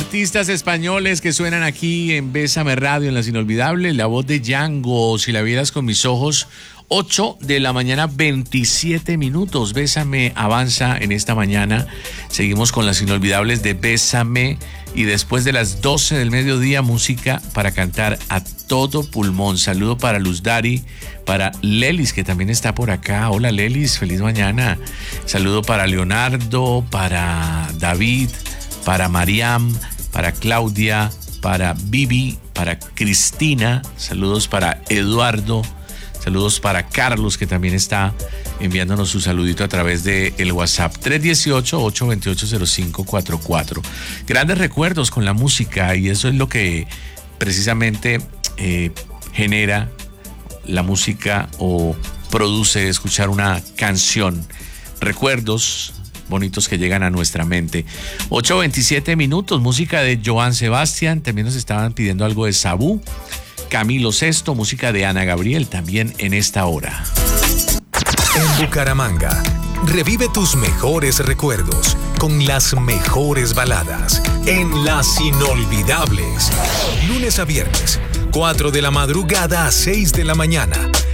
artistas españoles que suenan aquí en Bésame Radio, en Las Inolvidables. La voz de Django, Si la vieras con mis ojos. 8 de la mañana, 27 minutos. Bésame avanza en esta mañana. Seguimos con Las Inolvidables de Bésame. Y después de las 12 del mediodía, música para cantar a todo pulmón. Saludo para Luz Dari, para Lelis, que también está por acá. Hola Lelis, feliz mañana. Saludo para Leonardo, para David, para Mariam, para Claudia, para Vivi, para Cristina. Saludos para Eduardo. Saludos para Carlos, que también está enviándonos su saludito a través de el WhatsApp 318-828-0544. Grandes recuerdos con la música, y eso es lo que precisamente genera la música o produce escuchar una canción. Recuerdos bonitos que llegan a nuestra mente. 8:27 minutos, música de Joan Sebastián. También nos estaban pidiendo algo de Sabú. Camilo Sesto, música de Ana Gabriel, también en esta hora. En Bucaramanga, revive tus mejores recuerdos con las mejores baladas en Las Inolvidables. Lunes a viernes, 4 de la madrugada a 6 de la mañana.